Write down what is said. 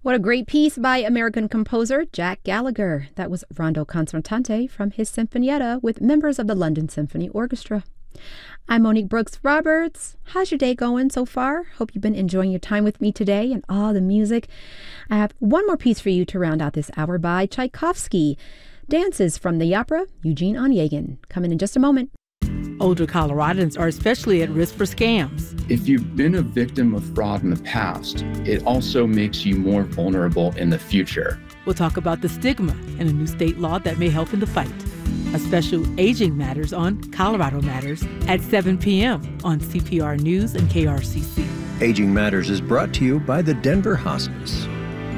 What a great piece by American composer Jack Gallagher. That was Rondo Concertante from his Sinfonietta with members of the London Symphony Orchestra. I'm Monique Brooks Roberts. How's your day going so far? Hope you've been enjoying your time with me today and all the music. I have one more piece for you to round out this hour by Tchaikovsky. Dances from the opera Eugene Onegin. Coming in just a moment. Older Coloradans are especially at risk for scams. If you've been a victim of fraud in the past, it also makes you more vulnerable in the future. We'll talk about the stigma and a new state law that may help in the fight. A special Aging Matters on Colorado Matters at 7 p.m. on CPR News and KRCC. Aging Matters is brought to you by the Denver Hospice.